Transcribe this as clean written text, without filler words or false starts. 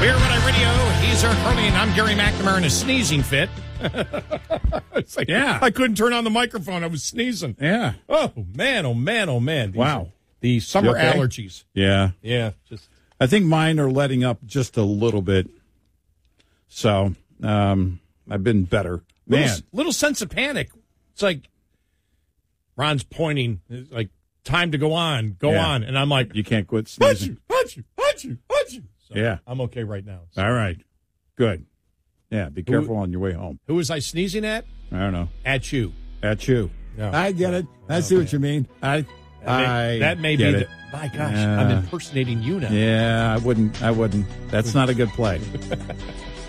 Beer Red Radio, he's Eric Harley, and I'm Gary McNamara in a sneezing fit. It's like, Yeah. I couldn't turn on the microphone. I was sneezing. Yeah. Oh, man, oh, man, oh, man. Wow. The summer You okay? allergies. Yeah. Yeah, just... I think mine are letting up just a little bit. So, I've been better. Man. Little sense of panic. It's like Ron's pointing, it's like, time to go on, Yeah. on. And I'm like, You can't quit sneezing. Achoo. So Yeah. I'm okay right now. So. All right. Good. Yeah, be careful on your way home. Who was I sneezing at? I don't know. At you. At you. No. I get it. I see what you mean. I That may get be it. my gosh, I'm impersonating you now. Yeah, I wouldn't. That's not a good play.